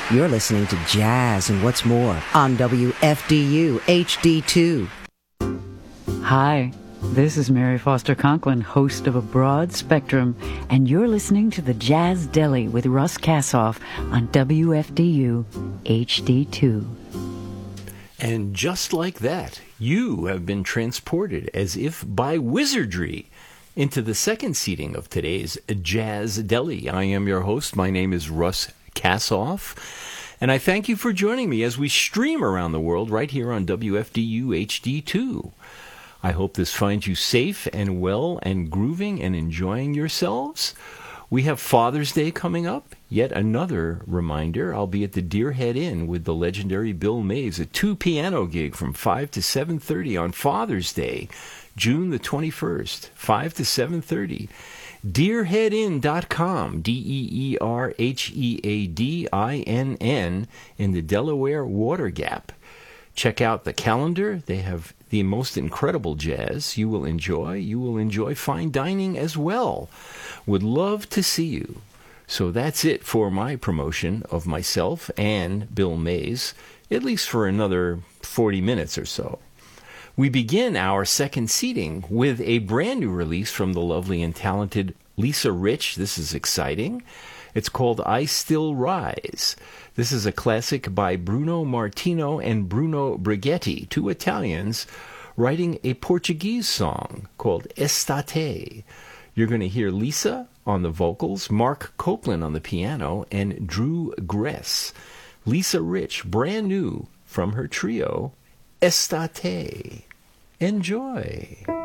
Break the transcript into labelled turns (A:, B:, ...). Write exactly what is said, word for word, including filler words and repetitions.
A: You're listening to Jazz and What's More on W F D U H D two.
B: Hi, this is Mary Foster Conklin, host of A Broad Spectrum, and you're listening to the Jazz Deli with Russ Kassoff on W F D U H D two.
C: And just like that, you have been transported as if by wizardry into the second seating of today's Jazz Deli. I am your host. My name is Russ Kassoff, and I thank you for joining me as we stream around the world right here on W F D U H D two. I hope this finds you safe and well and grooving and enjoying yourselves. We have Father's Day coming up. Yet another reminder, I'll be at the Deerhead Inn with the legendary Bill Mays, a two-piano gig from five to seven thirty on Father's Day, June the twenty-first, five to seven thirty. deerhead inn dot com, D E E R H E A D I N N, in the Delaware Water Gap. Check out the calendar. They have the most incredible jazz you will enjoy. You will enjoy fine dining as well. Would love to see you. So that's it for my promotion of myself and Bill Mays, at least for another forty minutes or so. We begin our second seating with a brand new release from the lovely and talented Lisa Rich. This is exciting. It's called I Still Rise. This is a classic by Bruno Martino and Bruno Brighetti, two Italians, writing a Portuguese song called Estate. You're going to hear Lisa on the vocals, Mark Copeland on the piano, and Drew Gress. Lisa Rich, brand new from her trio, Estate. Enjoy.